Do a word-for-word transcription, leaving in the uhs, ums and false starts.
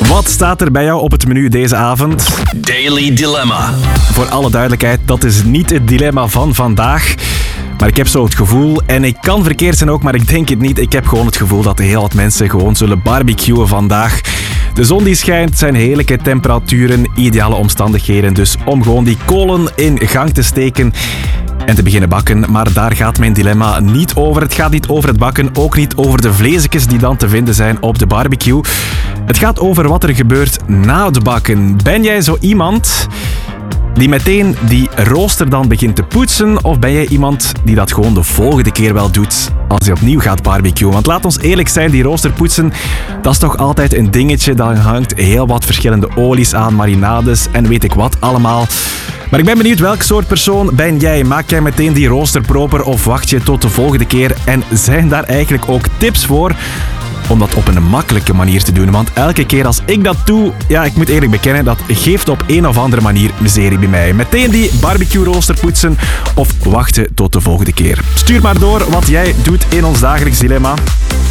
Wat staat er bij jou op het menu deze avond? Daily Dilemma. Voor alle duidelijkheid, dat is niet het dilemma van vandaag. Maar ik heb zo het gevoel, en ik kan verkeerd zijn ook, maar ik denk het niet. Ik heb gewoon het gevoel dat heel wat mensen gewoon zullen barbecuen vandaag. De zon die schijnt, het zijn heerlijke temperaturen, ideale omstandigheden. Dus om gewoon die kolen in gang te steken en te beginnen bakken. Maar daar gaat mijn dilemma niet over. Het gaat niet over het bakken, ook niet over de vleesjes die dan te vinden zijn op de barbecue. Het gaat over wat er gebeurt na het bakken. Ben jij zo iemand die meteen die rooster dan begint te poetsen? Of ben jij iemand die dat gewoon de volgende keer wel doet als hij opnieuw gaat barbecuen? Want laat ons eerlijk zijn, die rooster poetsen, dat is toch altijd een dingetje. Daar hangt heel wat verschillende olies aan, marinades en weet ik wat allemaal. Maar ik ben benieuwd, welk soort persoon ben jij? Maak jij meteen die rooster proper of wacht je tot de volgende keer? En zijn daar eigenlijk ook tips voor om dat op een makkelijke manier te doen? Want elke keer als ik dat doe, ja, ik moet eerlijk bekennen, dat geeft op een of andere manier miserie bij mij. Meteen die barbecue rooster poetsen of wachten tot de volgende keer. Stuur maar door wat jij doet in ons dagelijks dilemma.